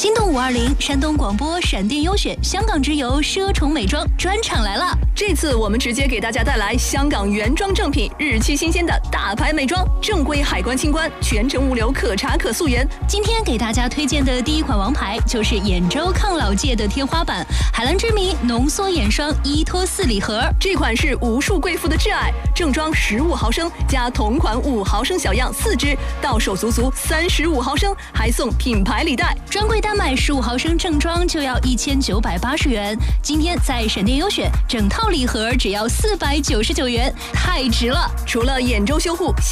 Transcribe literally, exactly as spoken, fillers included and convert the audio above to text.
心动五二零，山东广播闪电优选，香港直邮奢宠美妆专场来了。 这次我们直接给大家带来香港原装正品，日期新鲜的大牌美妆，正规海关清关，全程物流可查可溯源。 今天给大家推荐的第一款王牌就是眼周抗老界的天花板——海蓝之谜浓缩眼霜依托四礼盒。 这款是无数贵妇的挚爱，正装十五毫升加同款五毫升小样四支，到手足足三十五毫升，还送品牌礼袋。 专柜单买十五毫升正装就要一千九百八十元，今天在闪电优选整套礼盒只要四百九十九元，太值了！ 除了眼周修护。